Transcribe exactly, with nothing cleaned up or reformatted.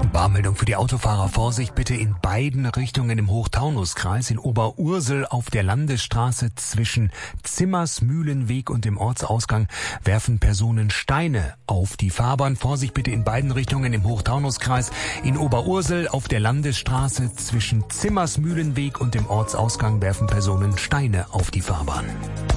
Warnmeldung für die Autofahrer. Vorsicht bitte in beiden Richtungen im Hochtaunuskreis. In Oberursel auf der Landesstraße zwischen Zimmersmühlenweg und dem Ortsausgang werfen Personen Steine auf die Fahrbahn. Vorsicht bitte in beiden Richtungen im Hochtaunuskreis. In Oberursel auf der Landesstraße zwischen Zimmersmühlenweg und dem Ortsausgang werfen Personen Steine auf die Fahrbahn.